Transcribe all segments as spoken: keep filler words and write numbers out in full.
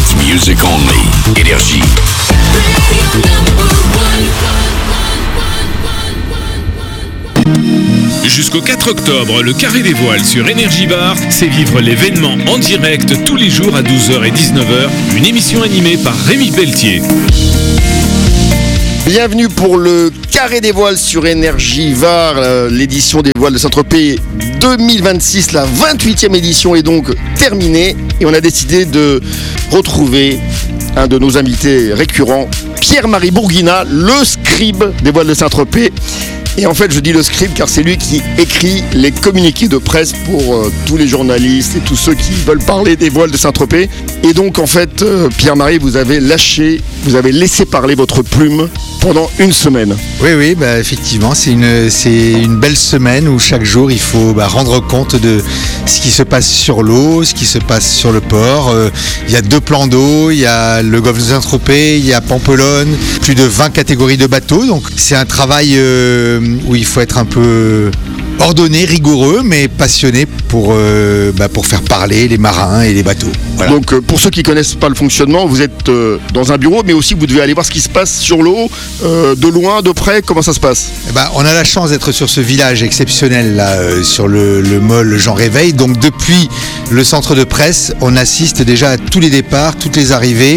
Dance music only. Énergie. Jusqu'au quatre octobre, le Carré des Voiles sur Energy Bar, c'est vivre l'événement en direct tous les jours à douze heures et dix-neuf heures. Une émission animée par Rémi Pelletier. Bienvenue pour le Carré des Voiles sur Energy Var, euh, l'édition des voiles de Saint-Tropez deux mille vingt-six, la vingt-huitième édition est donc terminée et on a décidé de retrouver un de nos invités récurrents, Pierre-Marie Bourguina, le scribe des voiles de Saint-Tropez. Et en fait, je dis le scribe car c'est lui qui écrit les communiqués de presse pour euh, tous les journalistes et tous ceux qui veulent parler des voiles de Saint-Tropez. Et donc, en fait, euh, Pierre-Marie, vous avez lâché, vous avez laissé parler votre plume pendant une semaine. Oui, oui, bah, effectivement, c'est une, c'est une belle semaine où chaque jour, il faut bah, rendre compte de ce qui se passe sur l'eau, ce qui se passe sur le port. Euh, il y a deux plans d'eau, il y a le golfe de Saint-Tropez, il y a Pampelonne, plus de vingt catégories de bateaux. Donc, c'est un travail... Euh, où il faut être un peu ordonné, rigoureux, mais passionné pour, euh, bah, pour faire parler les marins et les bateaux. Voilà. Donc euh, pour ceux qui ne connaissent pas le fonctionnement, vous êtes euh, dans un bureau, mais aussi vous devez aller voir ce qui se passe sur l'eau, euh, de loin, de près, comment ça se passe? Eh ben, on a la chance d'être sur ce village exceptionnel, là, euh, sur le, le mall Jean Réveil. Donc depuis le centre de presse, on assiste déjà à tous les départs, toutes les arrivées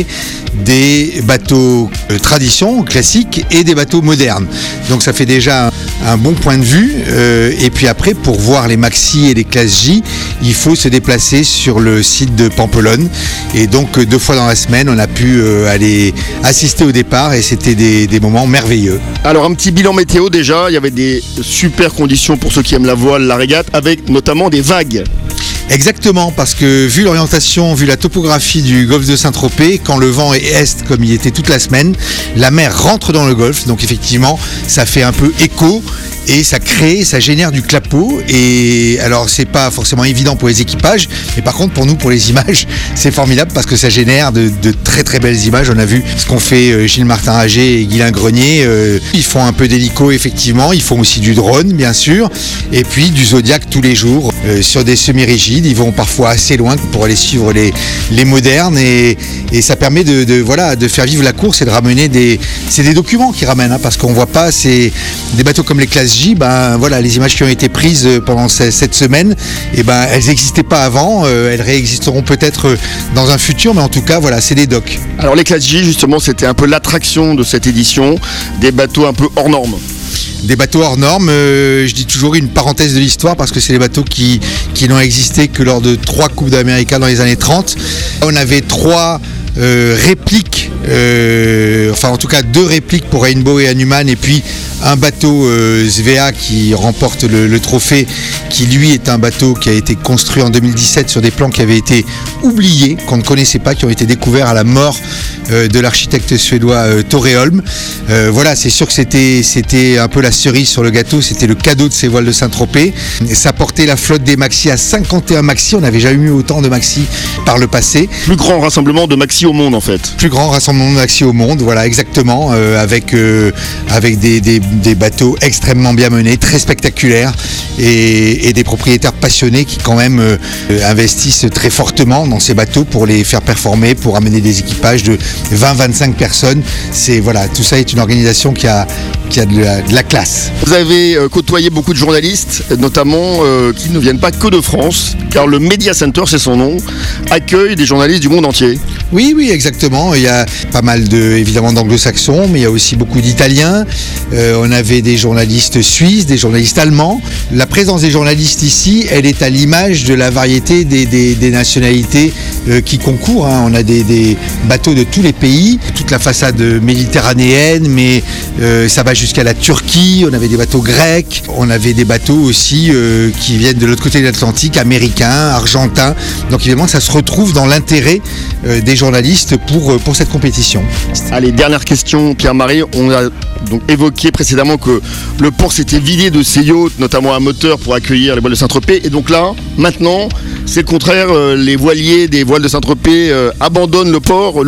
des bateaux euh, tradition, classiques, et des bateaux modernes. Donc ça fait déjà un, un bon point de vue. Euh, et puis après, pour voir les maxi et les classes J, il faut se déplacer sur le site de Pampelonne. Et donc deux fois dans la semaine, on a pu euh, aller assister au départ et c'était des, des moments merveilleux. Alors un petit bilan météo déjà, il y avait des super conditions pour ceux qui aiment la voile, la régate, avec notamment des vagues. Exactement, parce que vu l'orientation, vu la topographie du golfe de Saint-Tropez, quand le vent est est comme il était toute la semaine, la mer rentre dans le golfe, donc effectivement ça fait un peu écho et ça crée, ça génère du clapot. Et alors c'est pas forcément évident pour les équipages, mais par contre pour nous, pour les images, c'est formidable parce que ça génère de, de très très belles images. On a vu ce qu'ont fait Gilles Martin-Hager et Guylain Grenier. Euh, ils font un peu d'hélico effectivement, ils font aussi du drone bien sûr, et puis du Zodiac tous les jours euh, sur des semi-rigides. Ils vont parfois assez loin pour aller suivre les, les modernes et, et ça permet de, de, voilà, de faire vivre la course et de ramener des... C'est des documents qui ramènent, hein, parce qu'on voit pas c'est des bateaux comme les classes J, ben, voilà, les images qui ont été prises pendant cette semaine, et ben, elles n'existaient pas avant, euh, elles réexisteront peut-être dans un futur, mais en tout cas, voilà, c'est des docs. Alors les classes J, justement, c'était un peu l'attraction de cette édition, des bateaux un peu hors normes. Des bateaux hors normes, euh, je dis toujours une parenthèse de l'histoire parce que c'est des bateaux qui, qui n'ont existé que lors de trois Coupes d'Amérique dans les années trente. On avait trois euh, répliques, euh, enfin en tout cas deux répliques pour Rainbow et Hanuman, et puis un bateau euh, Svea qui remporte le, le trophée, qui lui est un bateau qui a été construit en deux mille dix-sept sur des plans qui avaient été oubliés, qu'on ne connaissait pas, qui ont été découverts à la mort euh, de l'architecte suédois euh, Torreholm. Euh, voilà, c'est sûr que c'était, c'était un peu la cerise sur le gâteau, c'était le cadeau de ces voiles de Saint-Tropez. Et ça portait la flotte des maxi à cinquante et un maxi, on n'avait jamais eu autant de maxi par le passé. Plus grand rassemblement de maxi au monde en fait. Plus grand rassemblement de maxi au monde, voilà exactement, euh, avec, euh, avec des, des des bateaux extrêmement bien menés, très spectaculaires et, et des propriétaires passionnés qui quand même euh, investissent très fortement dans ces bateaux pour les faire performer, pour amener des équipages de vingt à vingt-cinq personnes. C'est, voilà, tout ça est une organisation qui a, qui a de la, de la classe. Vous avez euh, côtoyé beaucoup de journalistes, notamment euh, qui ne viennent pas que de France, car le Media Center, c'est son nom, accueille des journalistes du monde entier. Oui, oui, exactement. Il y a pas mal de, évidemment d'anglo-saxons, mais il y a aussi beaucoup d'italiens. Euh, on avait des journalistes suisses, des journalistes allemands. La présence des journalistes ici, elle est à l'image de la variété des, des, des nationalités euh, qui concourent. Hein. On a des, des bateaux de tous les pays, toute la façade méditerranéenne, mais euh, ça va jusqu'à la Turquie. On avait des bateaux grecs, on avait des bateaux aussi euh, qui viennent de l'autre côté de l'Atlantique, américains, argentins. Donc évidemment, ça se retrouve dans l'intérêt euh, des journalistes pour, pour cette compétition. Allez, dernière question, Pierre-Marie. On a donc évoqué précédemment que le port s'était vidé de ses yachts, notamment un moteur pour accueillir les voiles de Saint-Tropez. Et donc là, maintenant, c'est le contraire. Les voiliers des voiles de Saint-Tropez euh, abandonnent le port, le vieux port,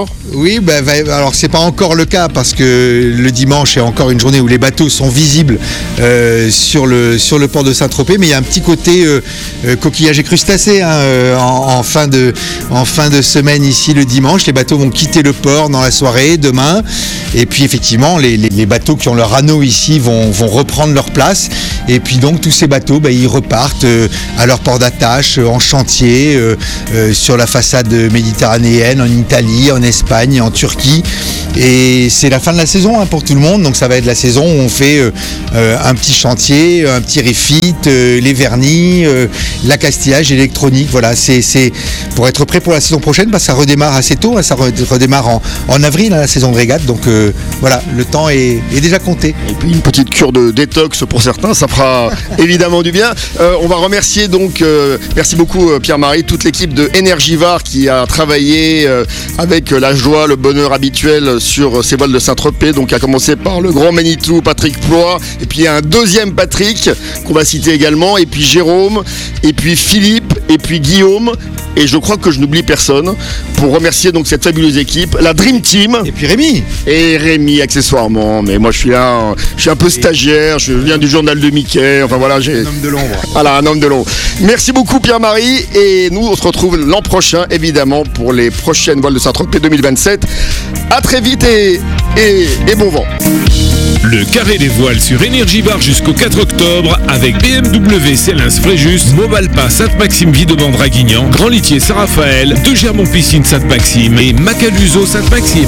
port? Oui, bah, va- alors c'est pas encore le cas parce que le dimanche est encore une journée où les bateaux sont visibles euh, sur, le, sur le port de Saint-Tropez, mais il y a un petit côté euh, euh, coquillage et crustacés hein, euh, en, en, fin de, en fin de semaine ici le dimanche. Les bateaux vont quitter le port dans la soirée, demain, et puis effectivement les, les, les bateaux qui ont leur anneau ici vont, vont reprendre leur place, et puis donc tous ces bateaux, bah, ils repartent euh, à leur port d'attache, euh, en chantier, euh, euh, sur la façade méditerranéenne, en Italie, en Espagne, en Turquie, et c'est la fin de la saison hein, pour tout le monde, donc ça va être la saison où on fait euh, euh, un petit chantier, un petit refit, euh, les vernis, euh, l'accastillage électronique, voilà, c'est, c'est pour être prêt pour la saison prochaine, parce que ça redémarre assez tôt, hein, ça redémarre en, en avril hein, la saison de régate, donc euh, voilà, le temps est, est déjà compté. Et puis une petite cure de détox pour certains, ça fera évidemment du bien. Euh, on va remercier donc, euh, merci beaucoup euh, Pierre-Marie, toute l'équipe de Energivar qui a travaillé euh, avec la joie, le bonheur habituel sur ces voiles de Saint-Tropez, donc à commencer par le grand Manitou, Patrick Ploy, et puis un deuxième Patrick qu'on va citer également, et puis Jérôme, et puis Philippe, et puis Guillaume, et je crois que je n'oublie personne, pour remercier donc cette fabuleuse équipe, la Dream Team. Et puis Rémi. Et Rémi accessoirement, mais moi je suis là, je suis un peu stagiaire, je viens du journal de Mickey, enfin voilà, j'ai... Un homme de l'ombre. Voilà, un homme de l'ombre. Merci beaucoup Pierre-Marie, et nous on se retrouve l'an prochain évidemment pour les prochaines voiles de Saint-Tropez deux mille vingt-sept. À très vite et, et, et bon vent. Le carré des voiles sur Énergie Bar jusqu'au quatre octobre avec B M W Cellins Fréjus, Movalpa Sainte-Maxime Videband Draguignan, Grand Litier Saint-Raphaël, De Germont Piscine Sainte-Maxime et Macaluso Sainte-Maxime.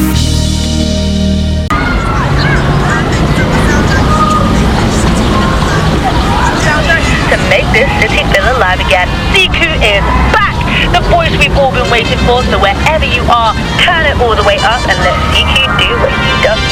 To make this city feel alive again, Siku is back! The voice we've all been waiting for, so wherever you are, turn it all the way up and let Siku do what he does.